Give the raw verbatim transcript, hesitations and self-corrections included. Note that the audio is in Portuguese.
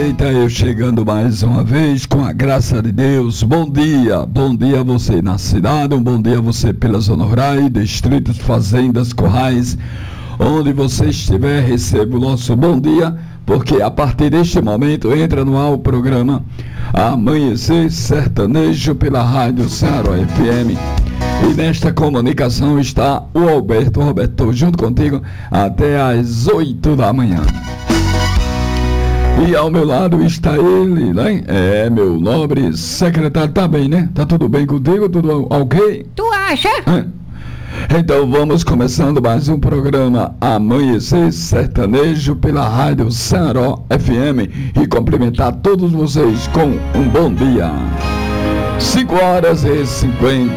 Eita, eu chegando mais uma vez com a graça de Deus. Bom dia, bom dia a você na cidade, um bom dia a você pela zona rural, distritos, fazendas, currais, onde você estiver, receba o nosso bom dia, porque a partir deste momento entra no ar o programa Amanhecer Sertanejo pela Rádio Ceará F M. E nesta comunicação está o Alberto. Roberto, estou junto contigo até às oito da manhã. E ao meu lado está ele, né? É, meu nobre secretário. Tá bem, né? Tá tudo bem contigo? Tudo ok? Tu acha? É. Então vamos começando mais um programa Amanhecer Sertanejo pela Rádio Ceará F M e cumprimentar todos vocês com um bom dia. cinco horas e cinquenta